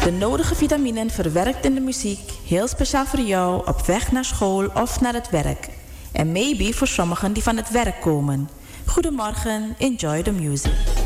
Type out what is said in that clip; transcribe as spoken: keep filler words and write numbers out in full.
De nodige vitaminen verwerkt in de muziek, heel speciaal voor jou op weg naar school of naar het werk. En maybe voor sommigen die van het werk komen. Goedemorgen, enjoy the music.